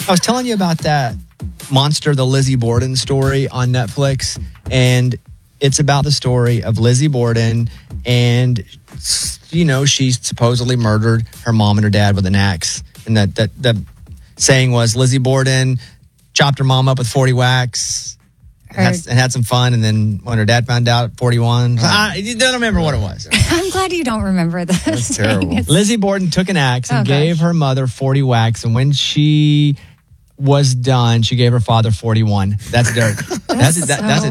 I was telling you about that monster, the Lizzie Borden story on Netflix, and it's about the story of Lizzie Borden, and she supposedly murdered her mom and her dad with an axe, and that the saying was Lizzie Borden chopped her mom up with 40 whacks and had some fun, and then when her dad found out, 41. I don't remember what it was. I'm glad you don't remember this. That's terrible. Lizzie Borden took an axe and gave her mother 40 whacks, and when she was done, she gave her father 41. That's dirt. That's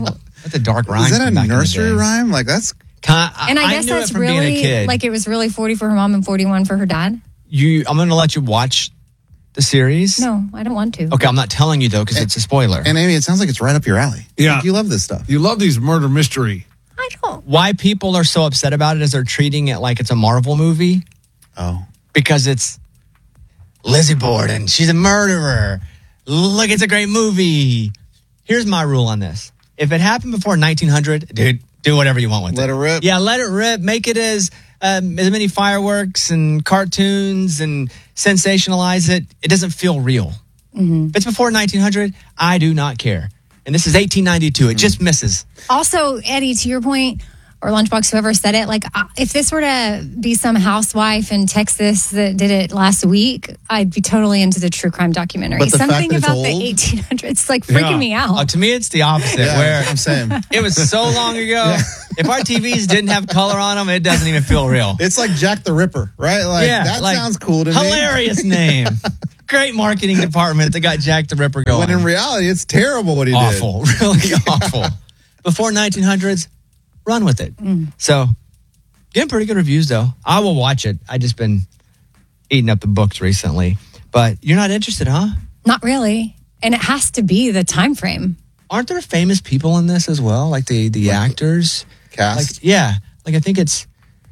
a dark rhyme. Is that a nursery rhyme? Like that's. And I guess that's really like it was really 40 for her mom and 41 for her dad. I'm going to let you watch the series. No, I don't want to. Okay, I'm not telling you though because it's a spoiler. And Amy, it sounds like it's right up your alley. Yeah, like you love this stuff. You love these murder mystery. I don't. Why people are so upset about it is they're treating it like it's a Marvel movie. Oh, because it's Lizzie Borden. She's a murderer. Look, it's a great movie. Here's my rule on this. If it happened before 1900, dude, do whatever you want with it. Let it rip. Yeah, let it rip. Make it as many fireworks and cartoons and sensationalize it. It doesn't feel real. If it's before 1900, I do not care. And this is 1892. It just misses. Also, Eddie, to your point, or Lunchbox, whoever said it, like if this were to be some housewife in Texas that did it last week, I'd be totally into the true crime documentary. But the something fact that about it's the 1800s, it's like freaking me out. To me, it's the opposite. Where I'm saying it was so long ago. If our TVs didn't have color on them, it doesn't even feel real. It's like Jack the Ripper, right? Like that sounds cool to me. Hilarious name. Great marketing department that got Jack the Ripper going. When in reality, it's terrible what he did. Awful. Really awful. Before 1900s, run with it. So, getting pretty good reviews, though. I will watch it. I just been eating up the books recently. But you're not interested, huh? Not really. And it has to be the time frame. Aren't there famous people in this as well? Like the actors? Cast? Like I think it's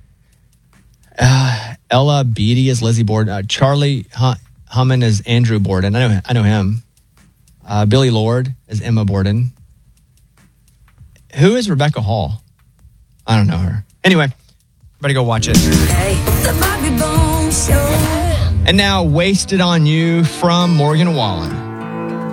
Ella Beatty as Lizzie Borden. Charlie Hunnam as Andrew Borden. I know him. Billy Lord as Emma Borden. Who is Rebecca Hall? I don't know her. Anyway, everybody go watch it. And now, Wasted on You from Morgan Wallen.